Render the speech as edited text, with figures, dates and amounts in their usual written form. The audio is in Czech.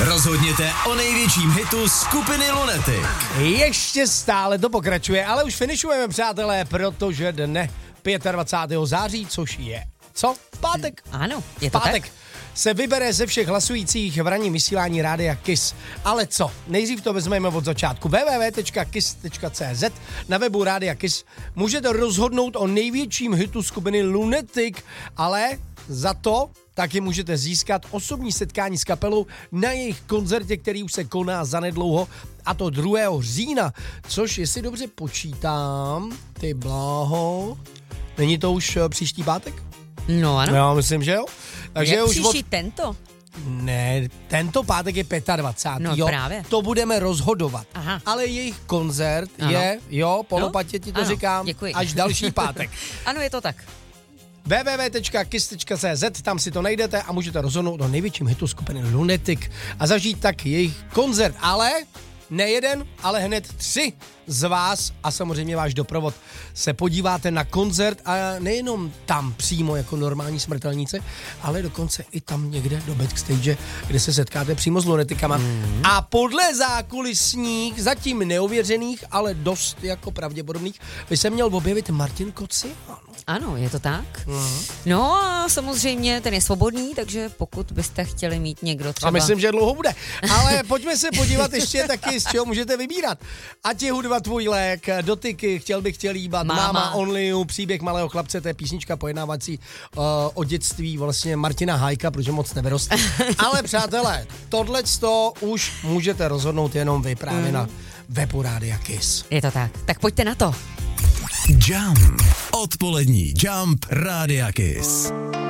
Rozhodněte o největším hitu skupiny Lunatic. Ještě stále to pokračuje, ale už finišujeme, přátelé, protože dne 25. září, což je co? V pátek. Ano, je to pátek. tak. Se vybere ze všech hlasujících v ranním vysílání Rádia Kiss. Ale co? Nejdřív to vezmeme od začátku. www.kiss.cz. Na webu Rádia Kiss můžete rozhodnout o největším hitu skupiny Lunatic, ale za to taky můžete získat osobní setkání s kapelou na jejich koncertě, který už se koná zanedlouho, a to 2. října, což, jestli dobře počítám, ty bláho, není to už příští pátek? No ano. Já myslím, že jo. Takže je už příští tento? Ne, tento pátek je 25. No jo, právě. to budeme rozhodovat. Aha. Ale jejich koncert Ano. je, jo, po lopatě ti to Ano, říkám, děkuji. až další pátek. Ano, je to tak. www.kiss.cz, tam si to najdete a můžete rozhodnout o největším hitu skupiny Lunatic a zažít tak jejich koncert, ale ne jeden, ale hned 3 z vás a samozřejmě váš doprovod se podíváte na koncert a nejenom tam přímo jako normální smrtelníci, ale dokonce i tam někde do backstage, kde se setkáte přímo s lunatikama. A podle zákulisních, zatím neověřených, ale dost jako pravděpodobných, by se měl objevit Martin Koci. Ano, je to tak. No a samozřejmě ten je svobodný, takže pokud byste chtěli mít někdo třeba... A myslím, že dlouho bude. Ale pojďme se podívat ještě taky, z čeho můžete vybírat. Ať je hudba tvůj lék, dotyky, chtěl líbat, máma Only You, příběh malého chlapce, to je písnička pojednávací o dětství vlastně Martina Hájka, protože moc nevyrost. Ale přátelé, tohleto už můžete rozhodnout jenom vy právě na webu Rádia Kiss. Je to tak. Tak pojďte na to. Jump. Odpolední Jump Rádia Kiss.